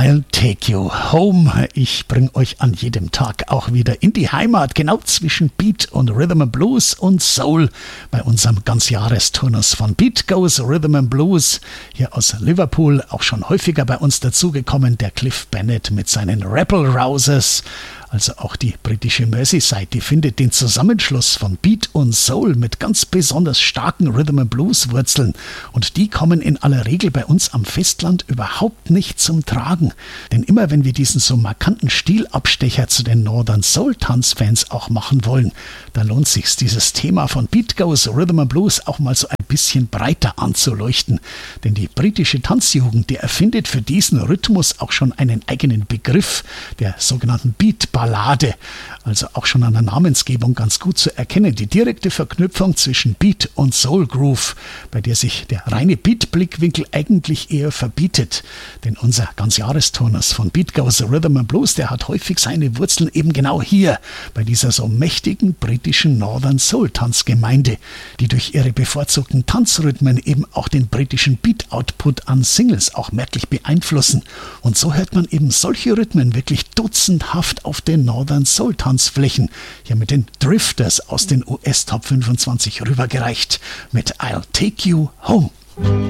I'll take you home. Ich bringe euch an jedem Tag auch wieder in die Heimat, genau zwischen Beat und Rhythm and Blues und Soul bei unserem Ganzjahresturnus von Beat Goes Rhythm and Blues. Hier aus Liverpool auch schon häufiger bei uns dazugekommen, der Cliff Bennett mit seinen Rebel Rousers. Also auch die britische Merseyside, die findet den Zusammenschluss von Beat und Soul mit ganz besonders starken Rhythm and Blues Wurzeln. Und die kommen in aller Regel bei uns am Festland überhaupt nicht zum Tragen. Denn immer wenn wir diesen so markanten Stilabstecher zu den Northern Soul Tanzfans auch machen wollen, da lohnt sich's, dieses Thema von Beat Goes Rhythm and Blues auch mal so ein bisschen breiter anzuleuchten. Denn die britische Tanzjugend, die erfindet für diesen Rhythmus auch schon einen eigenen Begriff, der sogenannten Beat-Ballade. Also auch schon an der Namensgebung ganz gut zu erkennen. Die direkte Verknüpfung zwischen Beat und Soul Groove, bei der sich der reine Beat-Blickwinkel eigentlich eher verbietet. Denn unser Ganzjahresturnus von Beat Goes Rhythm and Blues, der hat häufig seine Wurzeln eben genau hier, bei dieser so mächtigen britischen Northern Soul Tanzgemeinde, die durch ihre bevorzugten Tanzrhythmen eben auch den britischen Beat-Output an Singles auch merklich beeinflussen. Und so hört man eben solche Rhythmen wirklich dutzendhaft auf den Northern Soul Tanzflächen, hier mit den Drifters aus den US Top 25 rübergereicht, mit I'll Take You Home.